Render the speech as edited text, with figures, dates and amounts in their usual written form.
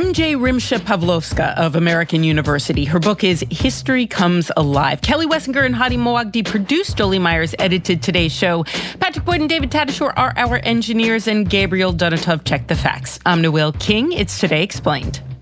MJ Rimsha-Pavlovska of American University. Her book is History Comes Alive. Kelly Wessinger and Hadi Moagdi produced. Jolie Myers edited today's show. Patrick Boyd and David Tadashore are our engineers, and Gabriel Donatov checked the facts. I'm Noel King. It's Today Explained.